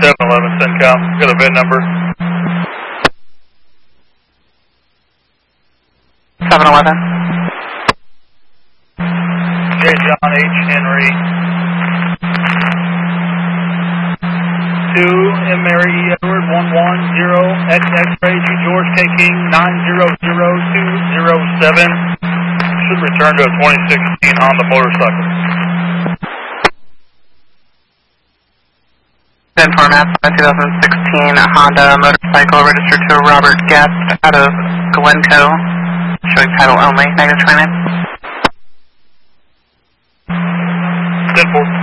711 CENTCOM. Got a VIN number. 711. J. John H. Henry. 2 M. Mary E. Edward 110 X X-ray G. George K. King 900-207. Should return to a 2016 Honda motorcycle. VIN format 2016 Honda motorcycle registered to Robert Guest out of Glencoe. Showing title only. Negative 29. 10-4.